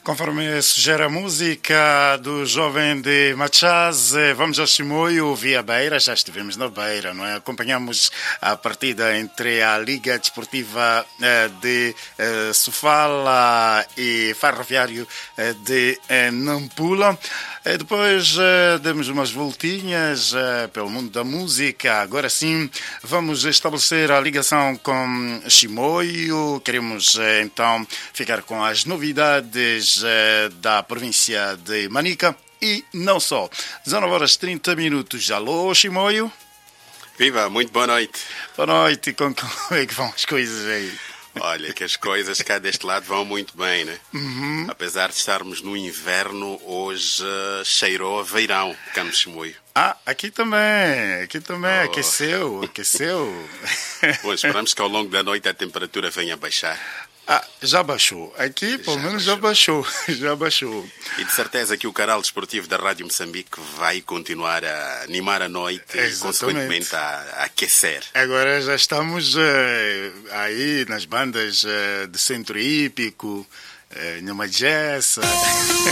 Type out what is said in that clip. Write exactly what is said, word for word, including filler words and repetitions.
Conforme sugere a música do jovem de Machaz, vamos ao Chimoio via Beira. Já estivemos na Beira, não é? Acompanhamos a partida entre a Liga Desportiva de Sofala e Ferroviário de Nampula. Depois demos umas voltinhas pelo mundo da música. Agora sim, vamos estabelecer a ligação com Chimoio. Queremos então ficar com as novidades da província de Manica e não só. dezenove horas e trinta minutos. Alô, Chimoio? Viva, muito boa noite. Boa noite. Como é que vão as coisas aí? Olha, que as coisas cá deste lado vão muito bem, né? Uhum. Apesar de estarmos no inverno, hoje uh, cheirou a verão, Campos Chimoio. Ah, aqui também, aqui também, Oh. aqueceu, aqueceu. Bom, esperamos que ao longo da noite a temperatura venha a baixar. Ah, já baixou. Aqui, pelo Já menos, já baixou. Já baixou. E de certeza que o canal desportivo da Rádio Moçambique vai continuar a animar a noite Exatamente. e, consequentemente, a, a aquecer. Agora já estamos eh, aí nas bandas eh, de centro hípico, eh, numa jazz.